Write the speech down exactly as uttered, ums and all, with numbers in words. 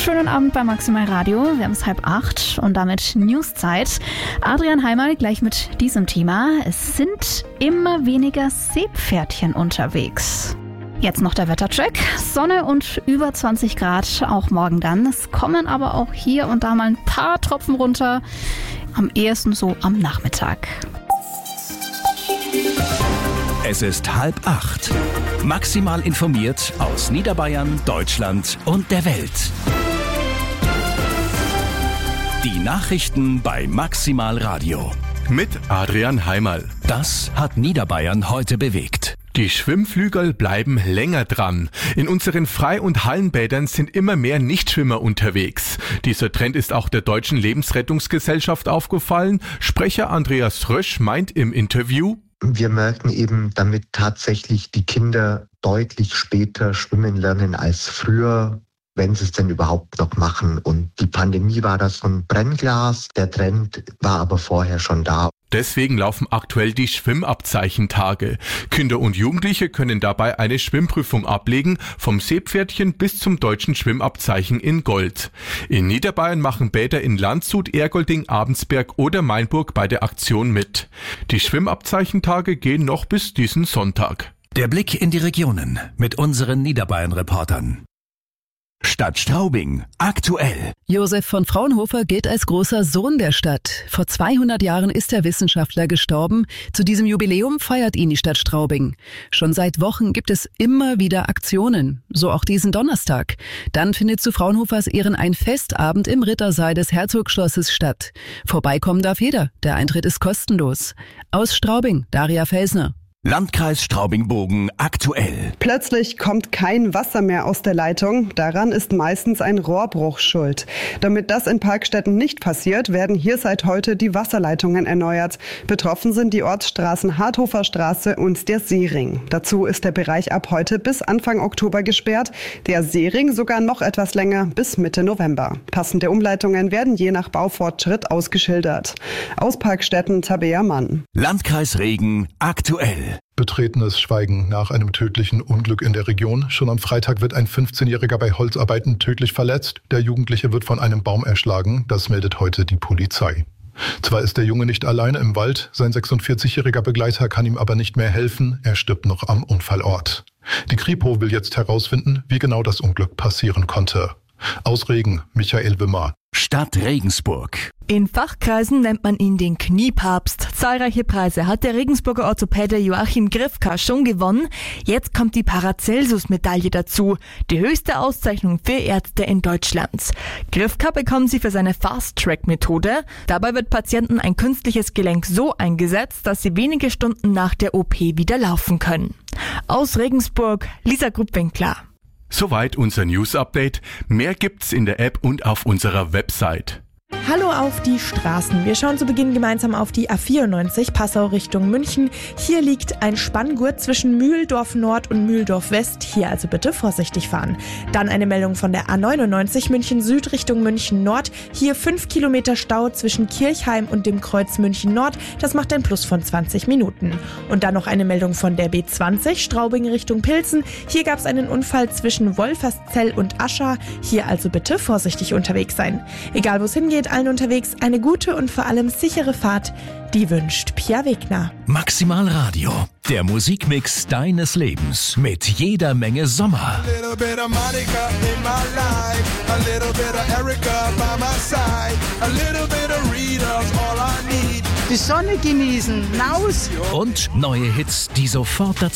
Schönen Abend bei Maximal Radio. Wir haben es halb acht und damit Newszeit. Adrian Heimal gleich mit diesem Thema. Es sind immer weniger Seepferdchen unterwegs. Jetzt noch der Wettercheck. Sonne und über zwanzig Grad auch morgen dann. Es kommen aber auch hier und da mal ein paar Tropfen runter. Am ehesten so am Nachmittag. Es ist halb acht. Maximal informiert aus Niederbayern, Deutschland und der Welt. Die Nachrichten bei Maximal Radio. Mit Adrian Heimal. Das hat Niederbayern heute bewegt. Die Schwimmflügel bleiben länger dran. In unseren Frei- und Hallenbädern sind immer mehr Nichtschwimmer unterwegs. Dieser Trend ist auch der Deutschen Lebensrettungsgesellschaft aufgefallen. Sprecher Andreas Rösch meint im Interview: Wir merken eben, damit tatsächlich die Kinder deutlich später schwimmen lernen als früher, wenn sie es denn überhaupt noch machen. Und die Pandemie war da so ein Brennglas. Der Trend war aber vorher schon da. Deswegen laufen aktuell die Schwimmabzeichentage. Kinder und Jugendliche können dabei eine Schwimmprüfung ablegen, vom Seepferdchen bis zum deutschen Schwimmabzeichen in Gold. In Niederbayern machen Bäder in Landshut, Ergolding, Abensberg oder Mainburg bei der Aktion mit. Die Schwimmabzeichentage gehen noch bis diesen Sonntag. Der Blick in die Regionen mit unseren Niederbayern-Reportern. Stadt Straubing, aktuell. Josef von Fraunhofer gilt als großer Sohn der Stadt. Vor zweihundert Jahren ist der Wissenschaftler gestorben. Zu diesem Jubiläum feiert ihn die Stadt Straubing. Schon seit Wochen gibt es immer wieder Aktionen. So auch diesen Donnerstag. Dann findet zu Fraunhofers Ehren ein Festabend im Rittersaal des Herzogsschlosses statt. Vorbeikommen darf jeder. Der Eintritt ist kostenlos. Aus Straubing, Daria Felsner. Landkreis Straubing-Bogen aktuell. Plötzlich kommt kein Wasser mehr aus der Leitung. Daran ist meistens ein Rohrbruch schuld. Damit das in Parkstätten nicht passiert, werden hier seit heute die Wasserleitungen erneuert. Betroffen sind die Ortsstraßen Harthofer Straße und der Seering. Dazu ist der Bereich ab heute bis Anfang Oktober gesperrt. Der Seering sogar noch etwas länger, bis Mitte November. Passende Umleitungen werden je nach Baufortschritt ausgeschildert. Aus Parkstätten Tabea Mann. Landkreis Regen aktuell. Betretenes Schweigen nach einem tödlichen Unglück in der Region. Schon am Freitag wird ein fünfzehnjähriger bei Holzarbeiten tödlich verletzt. Der Jugendliche wird von einem Baum erschlagen. Das meldet heute die Polizei. Zwar ist der Junge nicht alleine im Wald, sein sechsundvierzigjähriger Begleiter kann ihm aber nicht mehr helfen. Er stirbt noch am Unfallort. Die Kripo will jetzt herausfinden, wie genau das Unglück passieren konnte. Aus Regen, Michael Wimmer. Stadt Regensburg. In Fachkreisen nennt man ihn den Kniepapst. Zahlreiche Preise hat der Regensburger Orthopäde Joachim Grifka schon gewonnen. Jetzt kommt die Paracelsus-Medaille dazu, die höchste Auszeichnung für Ärzte in Deutschland. Grifka bekommen sie für seine Fast-Track-Methode. Dabei wird Patienten ein künstliches Gelenk so eingesetzt, dass sie wenige Stunden nach der O P wieder laufen können. Aus Regensburg, Lisa Gruppwinkler. Soweit unser News-Update. Mehr gibt's in der App und auf unserer Website. Hallo auf die Straßen. Wir schauen zu Beginn gemeinsam auf die A vierundneunzig Passau Richtung München. Hier liegt ein Spanngurt zwischen Mühldorf Nord und Mühldorf West. Hier also bitte vorsichtig fahren. Dann eine Meldung von der A neunundneunzig München Süd Richtung München Nord. Hier fünf Kilometer Stau zwischen Kirchheim und dem Kreuz München Nord. Das macht ein Plus von zwanzig Minuten. Und dann noch eine Meldung von der B zwanzig Straubing Richtung Pilsen. Hier gab es einen Unfall zwischen Wolferszell und Ascha. Hier also bitte vorsichtig unterwegs sein. Egal wo es hingeht, allen unterwegs eine gute und vor allem sichere Fahrt, die wünscht Pia Wegner. Maximal Radio, der Musikmix deines Lebens mit jeder Menge Sommer. Die Sonne genießen, raus! Und neue Hits, die sofort dazu